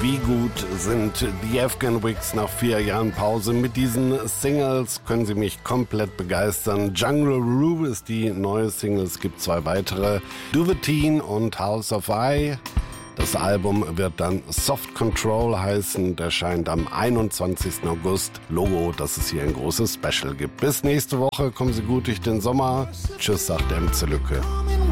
Wie gut sind die Afghan Wigs nach 4 Jahren Pause? Mit diesen Singles können sie mich komplett begeistern. Jungle Rue ist die neue Single, es gibt 2 weitere, Duveteen und House of I. Das Album wird dann Soft Control heißen und erscheint am 21. August. Logo, dass es hier ein großes Special gibt. Bis nächste Woche, kommen Sie gut durch den Sommer. Tschüss, sagt MC Lücke.